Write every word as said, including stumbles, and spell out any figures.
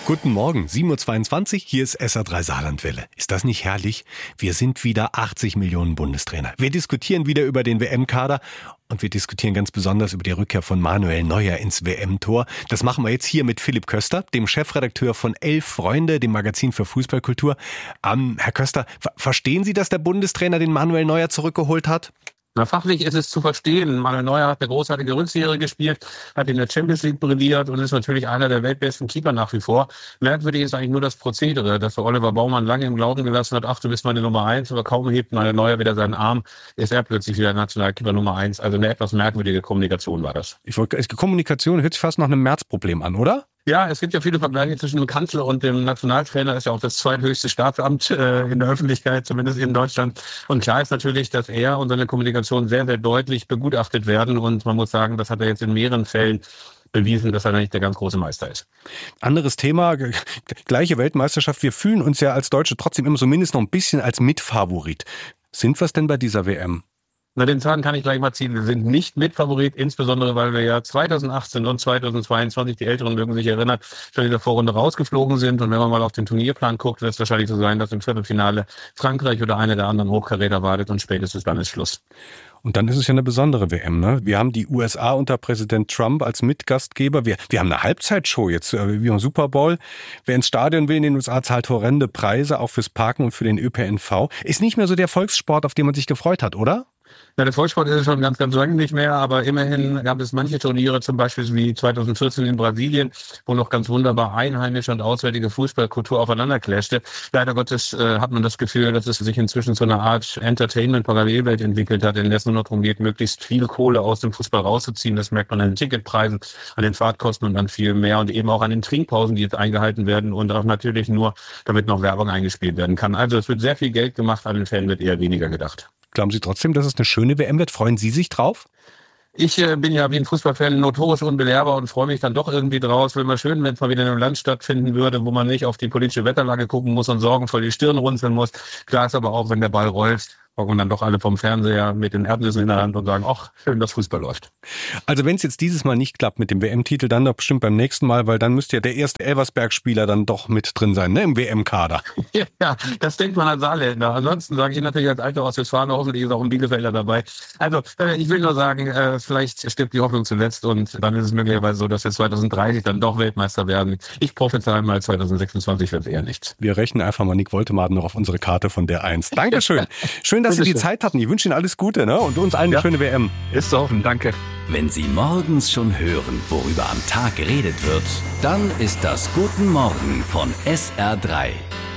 Guten Morgen, sieben Uhr zweiundzwanzig, hier ist S R drei Saarlandwelle. Ist das nicht herrlich? Wir sind wieder achtzig Millionen Bundestrainer. Wir diskutieren wieder über den W M-Kader und wir diskutieren ganz besonders über die Rückkehr von Manuel Neuer ins W M-Tor. Das machen wir jetzt hier mit Philipp Köster, dem Chefredakteur von Elf Freunde, dem Magazin für Fußballkultur. Ähm, Herr Köster, ver- verstehen Sie, dass der Bundestrainer den Manuel Neuer zurückgeholt hat? Na, fachlich ist es zu verstehen. Manuel Neuer hat eine großartige Rückserie gespielt, hat in der Champions League brilliert und ist natürlich einer der weltbesten Keeper nach wie vor. Merkwürdig ist eigentlich nur das Prozedere, dass der Oliver Baumann lange im Glauben gelassen hat, ach, du bist meine Nummer eins, aber kaum hebt Manuel Neuer wieder seinen Arm, ist er plötzlich wieder Nationalkeeper Nummer eins. Also eine etwas merkwürdige Kommunikation war das. Ich wollte, Kommunikation hört sich fast nach einem Märzproblem an, oder? Ja, es gibt ja viele Vergleiche zwischen dem Kanzler und dem Nationaltrainer. Das ist ja auch das zweithöchste Staatsamt äh, in der Öffentlichkeit, zumindest in Deutschland. Und klar ist natürlich, dass er und seine Kommunikation sehr, sehr deutlich begutachtet werden. Und man muss sagen, das hat er jetzt in mehreren Fällen bewiesen, dass er nicht der ganz große Meister ist. Anderes Thema, g- gleiche Weltmeisterschaft. Wir fühlen uns ja als Deutsche trotzdem immer zumindest noch ein bisschen als Mitfavorit. Sind wir es denn bei dieser W M? Na, den Zahn kann ich gleich mal ziehen. Wir sind nicht Mitfavorit, insbesondere weil wir ja zweitausendachtzehn und zweitausendzweiundzwanzig, die Älteren mögen sich erinnern, schon in der Vorrunde rausgeflogen sind. Und wenn man mal auf den Turnierplan guckt, wird es wahrscheinlich so sein, dass im Viertelfinale Frankreich oder einer der anderen Hochkaräter wartet und spätestens dann ist Schluss. Und dann ist es ja eine besondere W M, ne? Wir haben die U S A unter Präsident Trump als Mitgastgeber. Wir, wir haben eine Halbzeitshow jetzt, äh, wie beim Super Bowl. Wer ins Stadion will in den U S A, zahlt horrende Preise, auch fürs Parken und für den Ö P N V. Ist nicht mehr so der Volkssport, auf den man sich gefreut hat, oder? Ja, der Volkssport ist es schon ganz, ganz lange nicht mehr, aber immerhin gab es manche Turniere, zum Beispiel wie zweitausendvierzehn in Brasilien, wo noch ganz wunderbar einheimische und auswärtige Fußballkultur aufeinander clashte. Leider Gottes äh, hat man das Gefühl, dass es sich inzwischen zu einer Art Entertainment-Parallelwelt entwickelt hat, in der es nur noch darum geht, möglichst viel Kohle aus dem Fußball rauszuziehen. Das merkt man an den Ticketpreisen, an den Fahrtkosten und an viel mehr und eben auch an den Trinkpausen, die jetzt eingehalten werden und auch natürlich nur, damit noch Werbung eingespielt werden kann. Also es wird sehr viel Geld gemacht, an den Fan wird eher weniger gedacht. Glauben Sie trotzdem, dass es eine schöne W M wird? Freuen Sie sich drauf? Ich äh, bin ja wie ein Fußballfan notorisch unbelehrbar und freue mich dann doch irgendwie draus. Wäre mal schön, wenn es mal wieder in einem Land stattfinden würde, wo man nicht auf die politische Wetterlage gucken muss und sorgenvoll die Stirn runzeln muss. Klar ist aber auch, wenn der Ball rollt, hocken dann doch alle vom Fernseher mit den Erdnüssen in der Hand und sagen, ach, schön, dass Fußball läuft. Also wenn es jetzt dieses Mal nicht klappt mit dem W M-Titel, dann doch bestimmt beim nächsten Mal, weil dann müsste ja der erste Elversberg-Spieler dann doch mit drin sein, ne, im W M-Kader. Ja, das denkt man als Saarländer. Ansonsten sage ich natürlich als alter Ostwestfalen, hoffentlich ist auch ein Bielefelder dabei. Also äh, ich will nur sagen, äh, vielleicht stirbt die Hoffnung zuletzt und dann ist es möglicherweise so, dass wir zweitausenddreißig dann doch Weltmeister werden. Ich prophezeie mal, zweitausendsechsundzwanzig wird es eher nichts. Wir rechnen einfach mal Nick Woltemaden noch auf unsere Karte von der eins. Dankeschön. Schön, dass Sie die Zeit hatten. Ich wünsche Ihnen alles Gute, ne? Und uns allen eine Ja. schöne W M. Ist zu hoffen, danke. Wenn Sie morgens schon hören, worüber am Tag geredet wird, dann ist das Guten Morgen von S R drei.